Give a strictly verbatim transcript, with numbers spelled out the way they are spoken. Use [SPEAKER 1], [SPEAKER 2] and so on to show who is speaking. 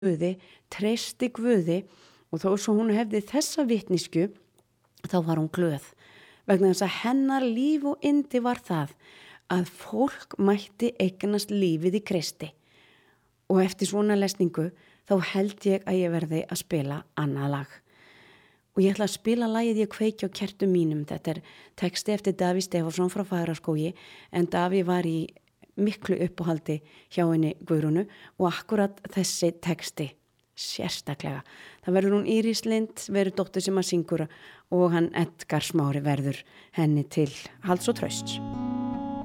[SPEAKER 1] Guði, treysti Guði og þó svo hún hefði þessa vitnisku, þá var hún glöð. Vegna þess að hennar líf og yndi var það að fólk mætti eignast lífið í Kristi. Og eftir svona lesningu þá held ég að ég verði að spila annað lag. Og ég ætla að spila lagið Ég kveiki á kertum mínum. Þetta er texti eftir Davíð Stefánsson frá Fagraskógi, en Davíð var í miklu uppáhaldi hjá henni Guðrúnu og akkurat þessi texti sérstaklega. Það verður hún Íris Lind, verður dóttir sem að syngur og hann Edgar Smári verður henni til halds og trausts.